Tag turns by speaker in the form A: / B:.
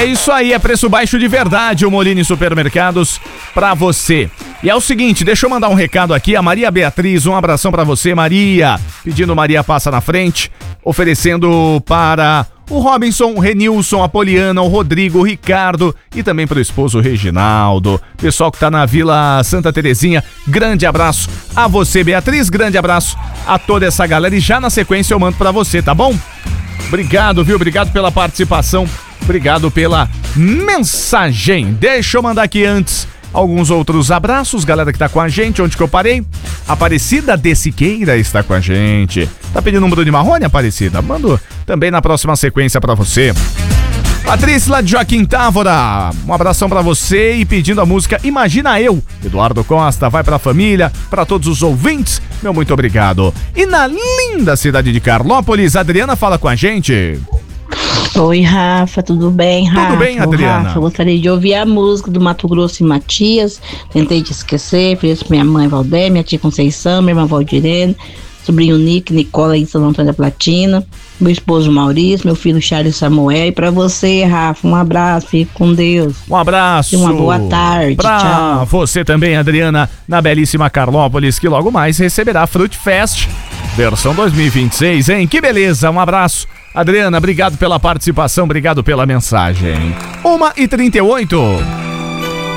A: É isso aí, é preço baixo de verdade, o Molini Supermercados pra você. E é o seguinte, deixa eu mandar um recado aqui, a Maria Beatriz, um abração pra você, Maria, pedindo Maria passa na frente, oferecendo para o Robinson, o Renilson, a Poliana, o Rodrigo, o Ricardo e também pro esposo Reginaldo. Pessoal que tá na Vila Santa Terezinha, grande abraço a você, Beatriz, grande abraço a toda essa galera e já na sequência eu mando pra você, tá bom? Obrigado, viu? Obrigado pela participação, obrigado pela mensagem. Deixa eu mandar aqui antes alguns outros abraços, galera que tá com a gente, onde que eu parei? Aparecida de Siqueira está com a gente. Tá pedindo número de Marrone, Aparecida? Mando também na próxima sequência pra você. Patrícia lá de Joaquim Távora, um abração pra você e pedindo a música Imagina Eu. Eduardo Costa, vai pra família, pra todos os ouvintes, meu muito obrigado. E na linda cidade de Carlópolis, Adriana fala com a gente.
B: Oi, Rafa, tudo bem, Rafa?
A: Tudo bem, Adriana?
B: Rafa, eu gostaria de ouvir a música do Mato Grosso e Matias. Tentei te esquecer, fiz pra minha mãe Valdé, minha tia Conceição, minha irmã Valdirene, sobrinho Nick, Nicola em São Antônio da Platina, meu esposo Maurício, meu filho Charles Samuel. E pra você, Rafa, um abraço, fique com Deus.
A: Um abraço.
B: E uma boa tarde,
A: pra
B: tchau.
A: Você também, Adriana, na belíssima Carlópolis, que logo mais receberá Fruit Fest, versão 2026, hein? Que beleza, um abraço. Adriana, obrigado pela participação, obrigado pela mensagem. 1h38.